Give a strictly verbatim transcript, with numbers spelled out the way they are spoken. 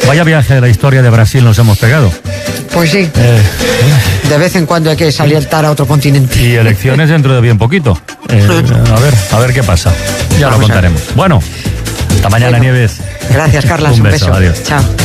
Vaya viaje de la historia de Brasil nos hemos pegado. Pues sí. Eh, de vez en cuando hay que saltar a otro continente. Y elecciones dentro de bien poquito. Eh, a ver, a ver qué pasa. Ya Vamos lo contaremos. Bueno, hasta mañana, bueno, Nieves. Gracias, Carlas. Un, un beso. beso. Adiós. Chao.